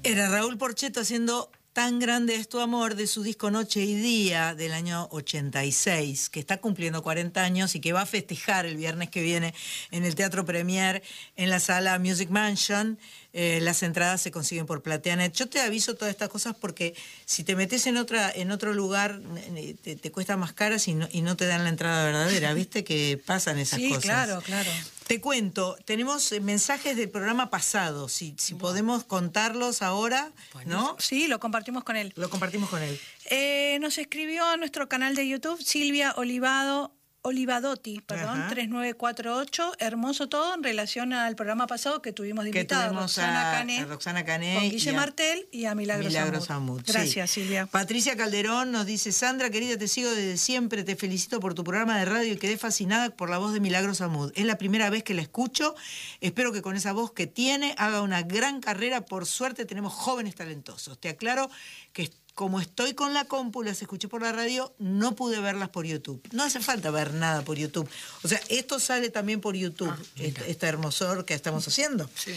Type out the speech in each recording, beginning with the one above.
Era Raúl Porchetto haciendo Tan grande es tu amor, de su disco Noche y Día del año 86, que está cumpliendo 40 años y que va a festejar el viernes que viene en el Teatro Premier, en la sala Music Mansion. Las entradas se consiguen por Plateanet. Yo te aviso todas estas cosas porque si te metes en otro lugar te cuesta más caras y no te dan la entrada verdadera. ¿Viste que pasan esas cosas? Sí, claro. Te cuento, tenemos mensajes del programa pasado, si podemos contarlos ahora, ¿no? Sí, lo compartimos con él. Lo compartimos con él. Nos escribió a nuestro canal de YouTube Silvia Olivadotti, 3948, hermoso todo en relación al programa pasado que tuvimos de invitada a Roxana Cané, con Guille Martel y a Milagros Amud. Gracias, sí. Silvia. Patricia Calderón nos dice: Sandra, querida, te sigo desde siempre, te felicito por tu programa de radio y quedé fascinada por la voz de Milagros Amud. Es la primera vez que la escucho, espero que con esa voz que tiene haga una gran carrera, por suerte tenemos jóvenes talentosos. Te aclaro que como estoy con la compu, las escuché por la radio, no pude verlas por YouTube. No hace falta ver nada por YouTube. O sea, esto sale también por YouTube, esta hermosor que estamos haciendo. Sí.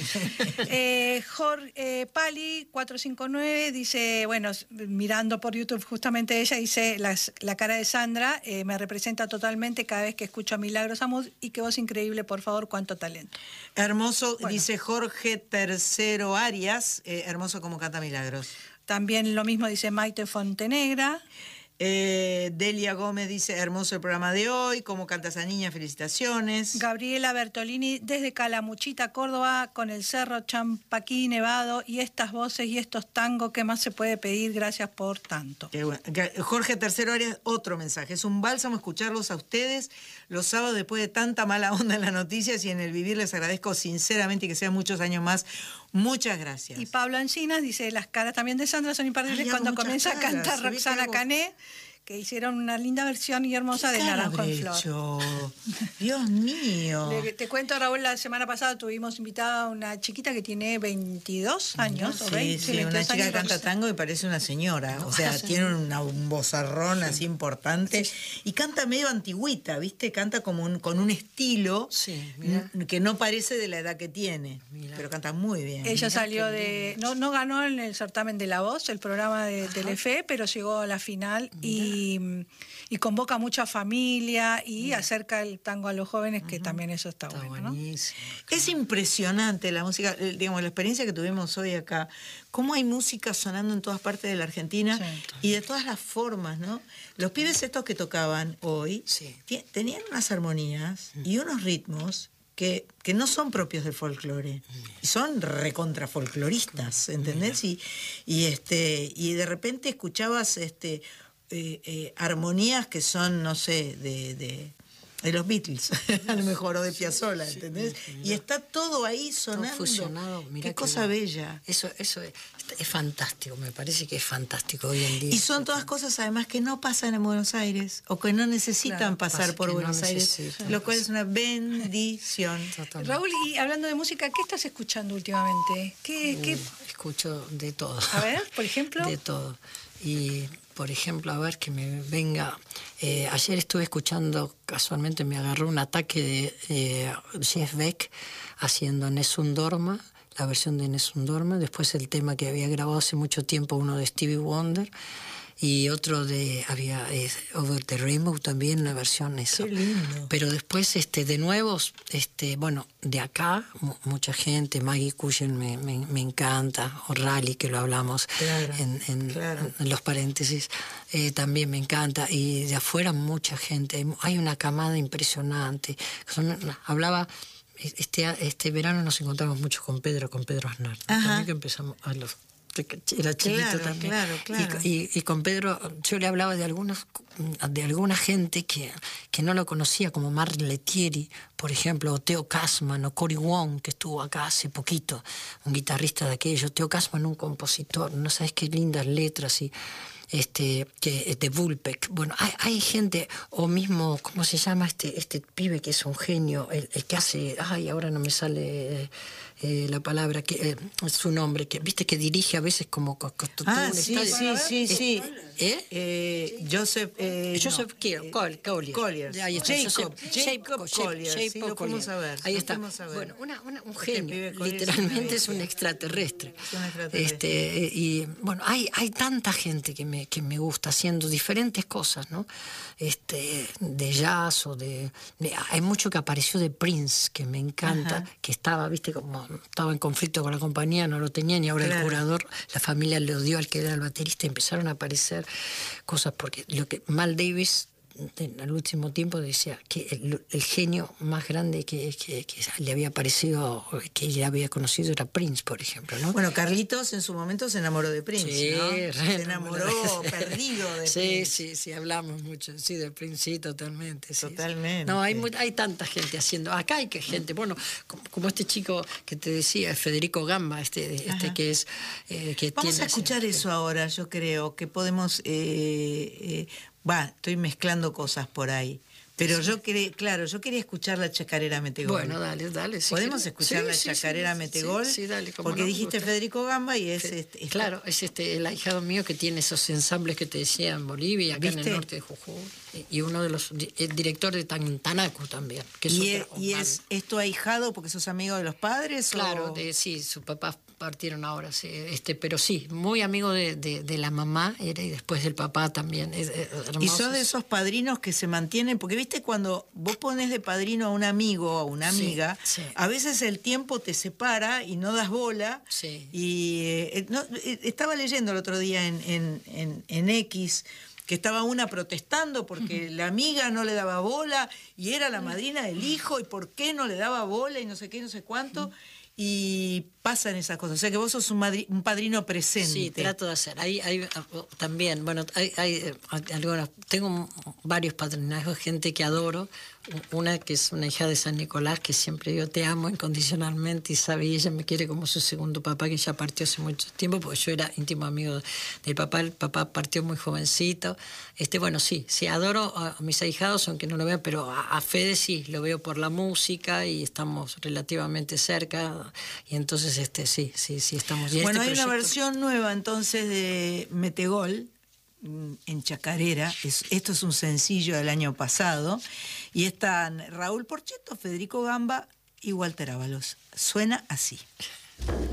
Jorge Pali 459 dice, bueno, mirando por YouTube justamente ella, dice, la cara de Sandra me representa totalmente cada vez que escucho a Milagros Amud y qué voz increíble, por favor, cuánto talento. Hermoso, bueno. Dice Jorge Tercero Arias, hermoso como canta Milagros. También lo mismo dice Maite Fontenegra. Delia Gómez dice, hermoso el programa de hoy, cómo canta esa niña, felicitaciones. Gabriela Bertolini desde Calamuchita, Córdoba, con el Cerro Champaquí nevado y estas voces y estos tangos, ¿qué más se puede pedir? Gracias por tanto. Bueno. Jorge Tercero Arias, otro mensaje, es un bálsamo escucharlos a ustedes los sábados después de tanta mala onda en las noticias y en el vivir. Les agradezco sinceramente y que sean muchos años más. Muchas gracias. Y Pablo Encinas dice, las caras también de Sandra son imperdibles cuando comienza a cantar Roxana Cané, que hicieron una linda versión y hermosa de Naranjo en Flor. Dios mío. Te cuento, Raúl, la semana pasada tuvimos invitada a una chiquita que tiene 22 años. No, sí, una chica que canta tango y parece una señora. O sea, tiene un vozarrón así importante. Sí. Y canta medio antigüita, ¿viste? Canta como con un estilo que no parece de la edad que tiene. Pero canta muy bien. Ella salió de... No ganó en el certamen de La Voz, el programa de Telefe, pero llegó a la final y convoca mucha familia y acerca el tango a los jóvenes, que también eso está bueno, ¿no? Es impresionante la música, digamos, la experiencia que tuvimos hoy acá, cómo hay música sonando en todas partes de la Argentina y de todas las formas, ¿no? Los pibes estos que tocaban hoy tenían unas armonías y unos ritmos que no son propios del folclore, son recontrafolcloristas, ¿entendés? Y de repente escuchabas armonías que son, no sé, de los Beatles, a lo mejor, o de Piazzolla, ¿entendés? Y está todo ahí sonando. Todo fusionado. Qué cosa bella. Eso es fantástico, me parece que es fantástico hoy en día. Y son todas cosas, además, que no pasan en Buenos Aires, o que no necesitan pasar por Buenos Aires, lo cual es una bendición. Raúl, y hablando de música, ¿qué estás escuchando últimamente? ¿Qué? Escucho de todo. A ver, por ejemplo. De todo. Y, por ejemplo, a ver que me venga... ayer estuve escuchando, casualmente me agarró un ataque de Jeff Beck haciendo Nessun Dorma, la versión de Nessun Dorma, después el tema que había grabado hace mucho tiempo, uno de Stevie Wonder, y otro había Over the Rainbow también, una versión esa. Qué lindo. Pero después, de nuevo, bueno, de acá, mucha gente, Maggie Cushen me encanta, o Rally, que lo hablamos en los paréntesis, también me encanta, y de afuera mucha gente, hay una camada impresionante. Hablaba... Este verano nos encontramos mucho con Pedro Aznar, también que empezamos a los... Era chiquito también. Claro. Y con Pedro yo le hablaba de alguna gente que no lo conocía, como Marc Letieri, por ejemplo, o Theo Kasman, o Cory Wong, que estuvo acá hace poquito, un guitarrista de aquello. Theo Kasman, un compositor, no sabes qué lindas letras, y que de Vulpec. Bueno, hay gente, o mismo, ¿cómo se llama este pibe que es un genio? El que hace, ahora no me sale la palabra, que su nombre, que viste que dirige a veces como sí. Joseph Collier. Ahí está. Jacob Collier. Sí, lo fuimos a ver. Ahí está. Bueno, un genio. Literalmente es un extraterrestre. Y bueno, hay tanta gente que me gusta haciendo diferentes cosas, ¿no? De jazz o hay mucho que apareció de Prince, que me encanta, que estaba, viste, como estaba en conflicto con la compañía, no lo tenían, y ahora el curador, la familia le dio al que era el baterista, y empezaron a aparecer cosas, porque lo que Mal Davis en el último tiempo decía que el genio más grande que le había parecido, que ella había conocido, era Prince, por ejemplo, ¿no? Bueno, Carlitos en su momento se enamoró de Prince, sí, ¿no? Se enamoró, perdido de Prince. Sí, hablamos mucho, sí, de Prince, sí, totalmente. Sí, totalmente. No, hay tanta gente haciendo, acá hay que gente, bueno, como este chico que te decía, Federico Gamba, que es... que vamos a escuchar eso ahora, yo creo, que podemos... estoy mezclando cosas por ahí. Pero yo quería escuchar la Chacarera Metegol. Bueno, dale. ¿Podemos escuchar la Chacarera Metegol? Sí, dale. Porque dijiste Federico Gamba y es... claro, es el ahijado mío que tiene esos ensambles que te decía en Bolivia, acá en el norte de Jujuy. Y uno de los directores de Tanacu también. Que es ¿Es tu ahijado porque sos amigo de los padres? Claro, sí, sus papás partieron ahora, sí, pero sí, muy amigo de la mamá era, y después del papá también. Y sos de esos padrinos que se mantienen, porque viste, cuando vos pones de padrino a un amigo o a una amiga, a veces el tiempo te separa y no das bola. Sí. Y estaba leyendo el otro día en X que estaba una protestando porque la amiga no le daba bola y era la madrina del hijo, y por qué no le daba bola y no sé qué, no sé cuánto. Y pasan esas cosas. O sea que vos sos un padrino presente. Sí, trato de hacer. Hay también, bueno, hay algunas, tengo varios padrinazgos, gente que adoro. Una que es una hija de San Nicolás, que siempre yo te amo incondicionalmente, y sabe, y ella me quiere como su segundo papá, que ya partió hace mucho tiempo, porque yo era íntimo amigo del papá. El papá partió muy jovencito. Bueno, sí, adoro a mis ahijados, aunque no lo vea, pero a Fede sí, lo veo por la música y estamos relativamente cerca, y entonces sí, estamos bien. Bueno, hay una versión nueva entonces de Metegol en Chacarera. Esto es un sencillo del año pasado, y están Raúl Porcheto, Federico Gamba y Walter Ábalos. Suena así.